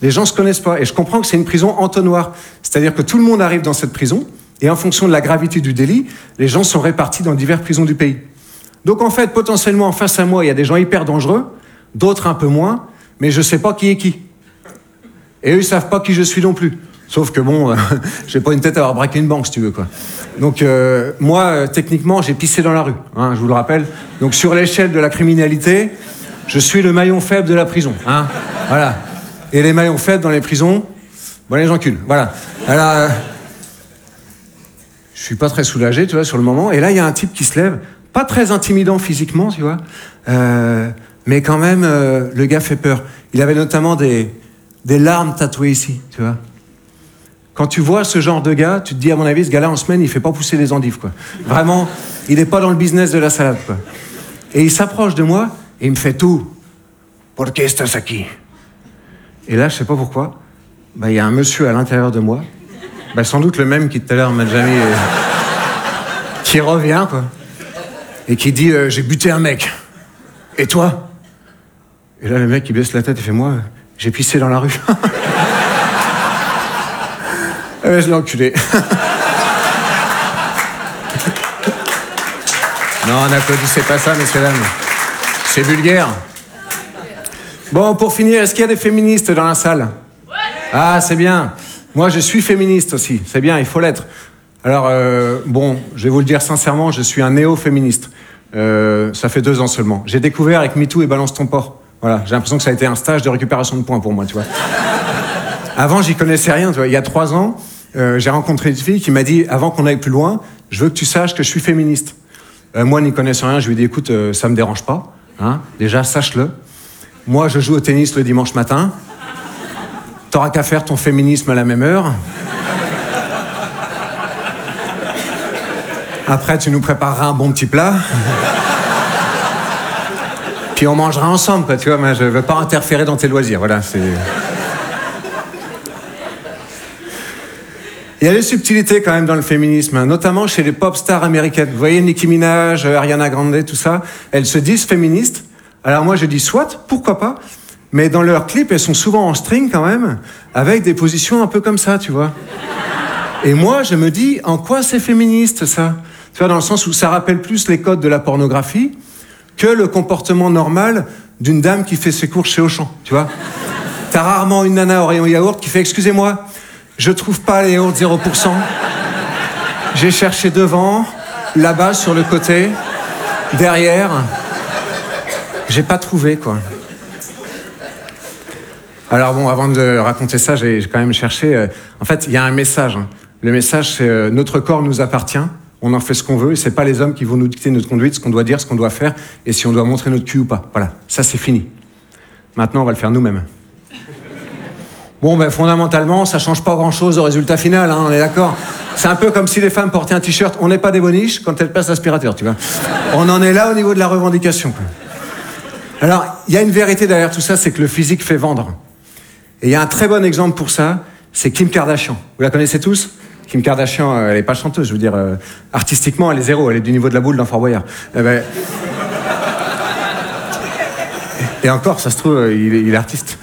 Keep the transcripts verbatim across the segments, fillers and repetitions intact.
les gens se connaissent pas. Et je comprends que c'est une prison entonnoir. C'est-à-dire que tout le monde arrive dans cette prison, et en fonction de la gravité du délit, les gens sont répartis dans diverses prisons du pays. Donc en fait, potentiellement, en face à moi, il y a des gens hyper dangereux, d'autres un peu moins, mais je sais pas qui est qui. Et eux, ils savent pas qui je suis non plus. Sauf que bon, euh, j'ai pas une tête à avoir braqué une banque, si tu veux, quoi. Donc euh, moi, euh, techniquement, j'ai pissé dans la rue, hein, je vous le rappelle. Donc sur l'échelle de la criminalité, je suis le maillon faible de la prison, hein. Voilà. Et les maillons faibles dans les prisons, bon, les enculent, voilà. Alors, euh, je suis pas très soulagé, tu vois, sur le moment. Et là, il y a un type qui se lève, pas très intimidant physiquement, tu vois, euh, mais quand même, euh, le gars fait peur. Il avait notamment des, des larmes tatouées ici, tu vois. Quand tu vois ce genre de gars, tu te dis, à mon avis, ce gars-là, en semaine, il fait pas pousser les endives, quoi. Vraiment, il est pas dans le business de la salade, quoi. Et il s'approche de moi, et il me fait tout. Por qué estás aquí? Et là, je sais pas pourquoi, bah, il y a un monsieur à l'intérieur de moi, bah, sans doute le même qui tout à l'heure m'a déjà mis, euh, qui revient, quoi, et qui dit, euh, j'ai buté un mec. Et toi? Et là, le mec, il baisse la tête et fait, moi, euh, j'ai pissé dans la rue. Eh ben, je l'ai enculé. Non, n'applaudissez pas ça, messieurs, dames. C'est vulgaire. Bon, pour finir, est-ce qu'il y a des féministes dans la salle? Ah, c'est bien. Moi, je suis féministe aussi. C'est bien, il faut l'être. Alors, euh, bon, je vais vous le dire sincèrement, je suis un néo-féministe. Euh, ça fait deux ans seulement. J'ai découvert avec MeToo et Balance ton porc. Voilà, j'ai l'impression que ça a été un stage de récupération de points pour moi, tu vois. Avant, j'y connaissais rien, tu vois. Il y a trois ans, euh, j'ai rencontré une fille qui m'a dit, avant qu'on aille plus loin, je veux que tu saches que je suis féministe. Euh, moi, n'y connaissant rien, je lui ai dit, écoute, euh, ça me dérange pas, hein. Déjà, sache-le. Moi, je joue au tennis le dimanche matin. T'auras qu'à faire ton féminisme à la même heure. Après, tu nous prépareras un bon petit plat. Puis on mangera ensemble, quoi, tu vois. Moi, je veux pas interférer dans tes loisirs, voilà, c'est... Il y a des subtilités quand même dans le féminisme, hein, notamment chez les pop stars américaines. Vous voyez Nicki Minaj, Ariana Grande, tout ça, elles se disent féministes. Alors moi je dis soit, pourquoi pas, mais dans leurs clips elles sont souvent en string quand même, avec des positions un peu comme ça, tu vois. Et moi je me dis, en quoi c'est féministe ça? Tu vois, dans le sens où ça rappelle plus les codes de la pornographie que le comportement normal d'une dame qui fait ses courses chez Auchan, tu vois. T'as rarement une nana au rayon yaourt qui fait, excusez-moi, je trouve pas les yaourts zéro pour cent. J'ai cherché devant, là-bas, sur le côté, derrière. J'ai pas trouvé, quoi. Alors bon, avant de raconter ça, j'ai quand même cherché... Euh, en fait, il y a un message. Hein. Le message, c'est euh, « Notre corps nous appartient, on en fait ce qu'on veut, et c'est pas les hommes qui vont nous dicter notre conduite, ce qu'on doit dire, ce qu'on doit faire, et si on doit montrer notre cul ou pas. » Voilà, ça c'est fini. Maintenant, on va le faire nous-mêmes. Bon, ben fondamentalement, ça change pas grand-chose au résultat final, hein, on est d'accord. C'est un peu comme si les femmes portaient un t-shirt « On n'est pas des boniches » quand elles passent l'aspirateur, tu vois. On en est là au niveau de la revendication. Quoi. Alors, il y a une vérité derrière tout ça, c'est que le physique fait vendre. Et il y a un très bon exemple pour ça, c'est Kim Kardashian. Vous la connaissez tous? Kim Kardashian, elle est pas chanteuse, je veux dire, euh, artistiquement, elle est zéro, elle est du niveau de la boule d'un Fort Boyard. Eh ben... Et encore, ça se trouve, il est, il est artiste.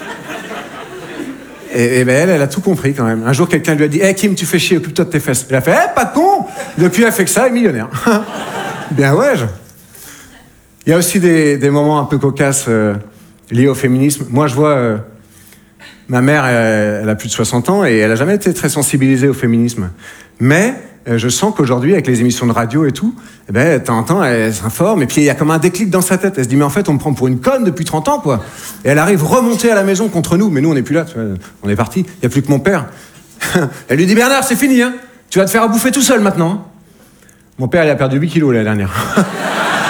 Et, et ben elle, elle a tout compris quand même. Un jour, quelqu'un lui a dit « Hey Kim, tu fais chier, occupe-toi de tes fesses. » Elle a fait « Eh, hey, pas de con !» Depuis, elle fait que ça, elle est millionnaire. Bien ouais. Je... Il y a aussi des, des moments un peu cocasses euh, liés au féminisme. Moi, je vois... Euh, ma mère, elle, elle a plus de soixante ans et elle n'a jamais été très sensibilisée au féminisme. Mais euh, je sens qu'aujourd'hui, avec les émissions de radio et tout, eh ben, de temps en temps, elle s'informe et puis il y a comme un déclic dans sa tête. Elle se dit, mais en fait, on me prend pour une conne depuis trente ans, quoi. Et elle arrive remonter à la maison contre nous. Mais nous, on n'est plus là, tu vois, on est partis. Il n'y a plus que mon père. Elle lui dit, Bernard, c'est fini, hein. Tu vas te faire à bouffer tout seul maintenant. Hein. Mon père, il a perdu huit kilos l'année dernière.